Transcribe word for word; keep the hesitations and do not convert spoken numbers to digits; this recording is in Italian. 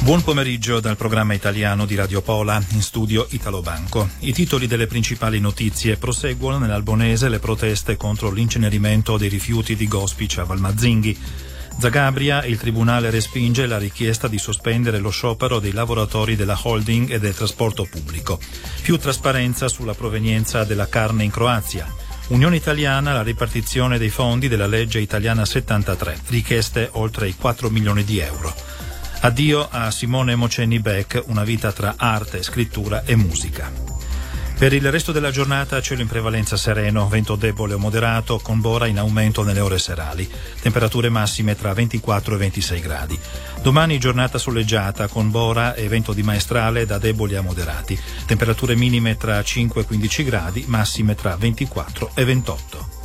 Buon pomeriggio dal programma italiano di Radio Pola, in studio Italo Banco. I titoli delle principali notizie: proseguono nell'Albonese le proteste contro l'incenerimento dei rifiuti di Gospic a Valmazzinghi. Zagabria, il tribunale respinge la richiesta di sospendere lo sciopero dei lavoratori della holding e del trasporto pubblico. Più trasparenza sulla provenienza della carne in Croazia. Unione Italiana, la ripartizione dei fondi della legge italiana settantatré, richieste oltre i quattro milioni di euro. Addio a Simone Mocenni Beck, una vita tra arte, scrittura e musica. Per il resto della giornata cielo in prevalenza sereno, vento debole o moderato, con bora in aumento nelle ore serali. Temperature massime tra ventiquattro e ventisei gradi. Domani giornata soleggiata, con bora e vento di maestrale da deboli a moderati. Temperature minime tra cinque e quindici gradi, massime tra ventiquattro e ventotto.